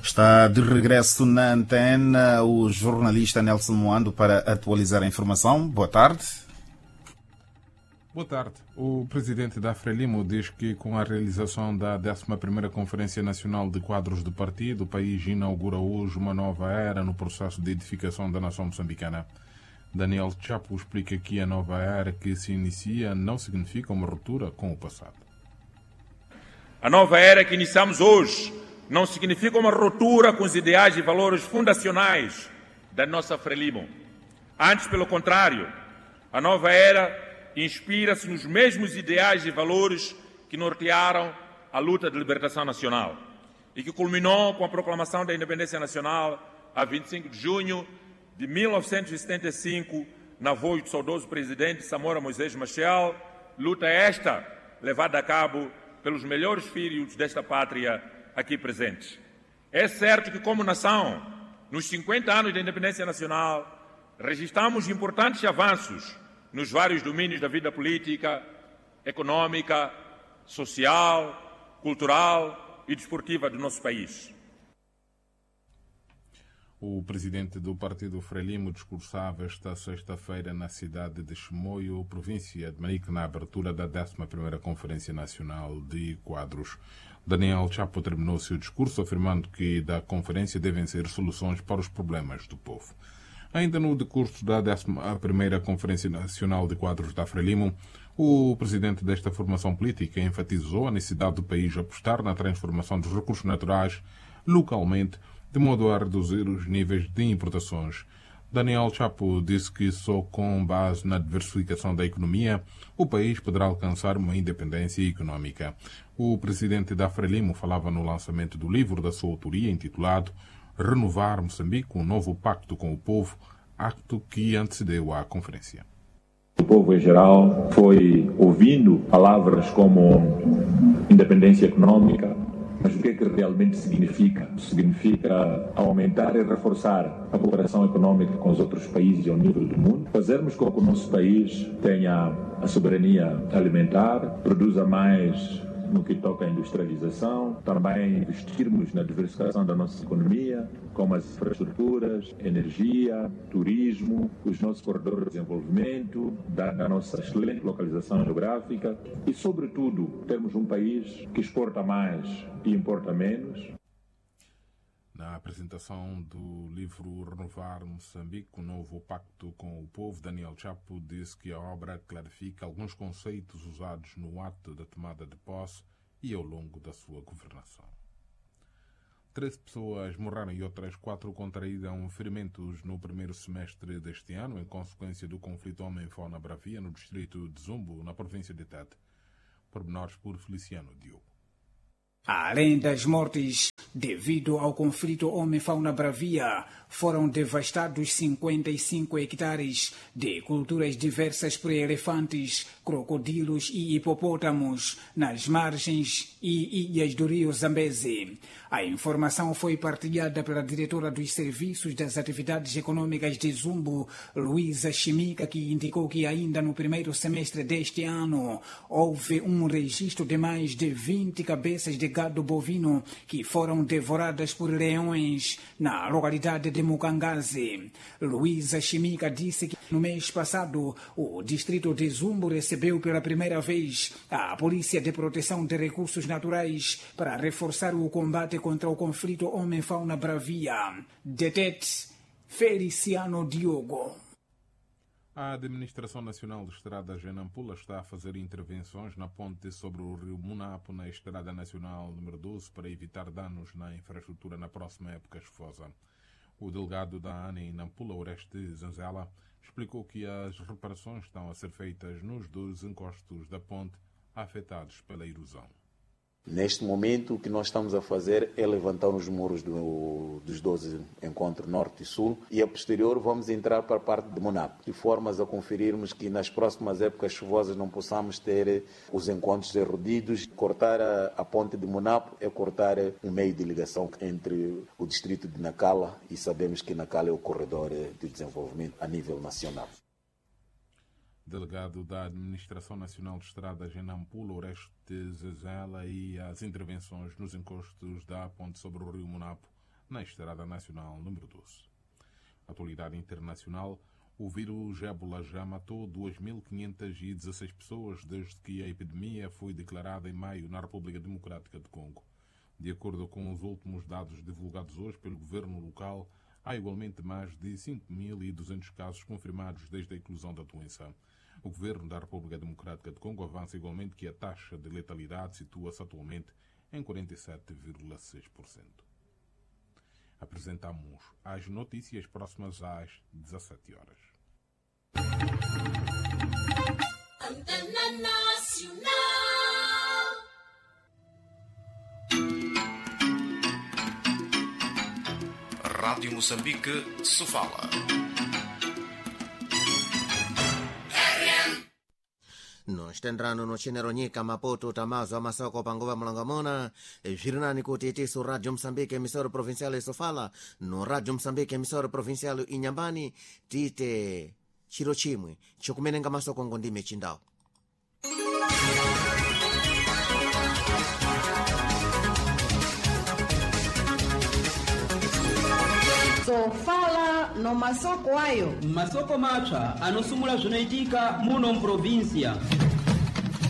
Está de regresso na antena o jornalista Nelson Moando para atualizar a informação. Boa tarde. Boa tarde. O presidente da Frelimo diz que com a realização da 11ª Conferência Nacional de Quadros de Partido, o país inaugura hoje uma nova era no processo de edificação da nação moçambicana. Daniel Chapo explica que a nova era que se inicia não significa uma ruptura com o passado. A nova era que iniciamos hoje não significa uma ruptura com os ideais e valores fundacionais da nossa Frelimo. Antes, pelo contrário, a nova era inspira-se nos mesmos ideais e valores que nortearam a luta de libertação nacional e que culminou com a proclamação da independência nacional a 25 de junho de 1975, na voz do saudoso presidente Samora Moisés Machel, luta esta levada a cabo pelos melhores filhos desta pátria aqui presentes. É certo que, como nação, nos 50 anos da independência nacional, registramos importantes avanços nos vários domínios da vida política, econômica, social, cultural e desportiva do nosso país. O presidente do partido Frelimo discursava esta sexta-feira na cidade de Chimoio, província de Manica, na abertura da 11ª Conferência Nacional de Quadros. Daniel Chapo terminou seu discurso afirmando que da conferência devem ser soluções para os problemas do povo. Ainda no decurso da 11ª Conferência Nacional de Quadros da Frelimo, o presidente desta formação política enfatizou a necessidade do país apostar na transformação dos recursos naturais localmente, de modo a reduzir os níveis de importações. Daniel Chapo disse que só com base na diversificação da economia o país poderá alcançar uma independência econômica. O presidente da Frelimo falava no lançamento do livro da sua autoria intitulado Renovar Moçambique, um novo pacto com o povo, acto que antecedeu à conferência. O povo em geral foi ouvindo palavras como independência econômica, mas o que é que realmente significa? Significa aumentar e reforçar a cooperação econômica com os outros países ao nível do mundo, fazermos com que o nosso país tenha a soberania alimentar, produza mais no que toca à industrialização, também investirmos na diversificação da nossa economia, como as infraestruturas, energia, turismo, os nossos corredores de desenvolvimento, da nossa excelente localização geográfica e, sobretudo, termos um país que exporta mais e importa menos. Na apresentação do livro Renovar Moçambique, um novo pacto com o povo, Daniel Chapo disse que a obra clarifica alguns conceitos usados no ato da tomada de posse e ao longo da sua governação. 13 pessoas morreram e outras 4 contraíram ferimentos no primeiro semestre deste ano, em consequência do conflito homem-fauna-bravia no distrito de Zumbo, na província de Tete. Pormenores por Feliciano Diogo. Além das mortes devido ao conflito homem-fauna-bravia, foram devastados 55 hectares de culturas diversas por elefantes, crocodilos e hipopótamos nas margens e ilhas do rio Zambeze. A informação foi partilhada pela diretora dos Serviços das Atividades Econômicas de Zumbo, Luísa Chimica, que indicou que ainda no primeiro semestre deste ano houve um registro de mais de 20 cabeças de gado bovino que foram devoradas por leões na localidade de Mukangaze. Luísa Chimica disse que no mês passado o distrito de Zumbo recebeu pela primeira vez a Polícia de Proteção de Recursos Naturais para reforçar o combate contra o conflito homem-fauna-bravia. Detete Feliciano Diogo. A Administração Nacional de Estradas em Nampula está a fazer intervenções na ponte sobre o rio Munapo, na Estrada Nacional número 12, para evitar danos na infraestrutura na próxima época chuvosa. O delegado da ANE em Nampula, Oreste Zanzela, explicou que as reparações estão a ser feitas nos 2 encostos da ponte afetados pela erosão. Neste momento, o que nós estamos a fazer é levantar os muros dos 12 encontros norte e sul e, a posterior, vamos entrar para a parte de Monapo, de formas a conferirmos que nas próximas épocas chuvosas não possamos ter os encontros erodidos. Cortar a ponte de Monapo é cortar um meio de ligação entre o distrito de Nacala e sabemos que Nacala é o corredor de desenvolvimento a nível nacional. Delegado da Administração Nacional de Estradas em Nampula, Oreste Zezela, e as intervenções nos encostos da ponte sobre o rio Munapo na Estrada Nacional número 12. Atualidade internacional. O vírus ébola já matou 2.516 pessoas desde que a epidemia foi declarada em maio na República Democrática do Congo. De acordo com os últimos dados divulgados hoje pelo governo local, há igualmente mais de 5.200 casos confirmados desde a eclosão da doença. O governo da República Democrática do Congo avança igualmente que a taxa de letalidade situa-se atualmente em 47,6%. Apresentamos as notícias próximas às 17 horas. Antena Nacional. Rádio Moçambique, Sofala. Nonstendrano no Chineronyika Maputo Tamazo Amasoko Pangova Mlangamona Girinani Kutitisu Radio Msambike Emisoro Provinciale Sofala no Radio Msambike Emisoro Provinciale Inyambani Tite Chiro Chimwe Chokumenenga Masoko Ngondime Chindao. Sofala no masoko ayo masoko mapya anosumula zvinaitika muno muprovinsia.